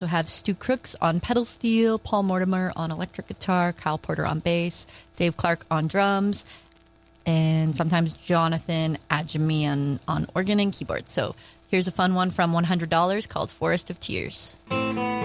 So have Stu Crooks on pedal steel, Paul Mortimer on electric guitar, Kyle Porter on bass, Dave Clark on drums, and sometimes Jonathan Adjemian on organ and keyboard. So here's a fun one from $100 called Forest of Tears.